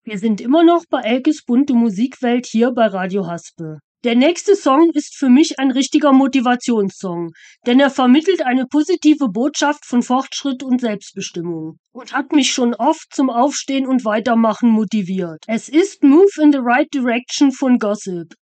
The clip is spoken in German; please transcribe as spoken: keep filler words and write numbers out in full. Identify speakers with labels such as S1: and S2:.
S1: Wir sind immer noch bei Elkes bunte Musikwelt hier bei Radio Haspe. Der nächste Song ist für mich ein richtiger Motivationssong, denn er vermittelt eine positive Botschaft von Fortschritt und Selbstbestimmung und hat mich schon oft zum Aufstehen und Weitermachen motiviert. Es ist Move in the Right Direction von Gossip.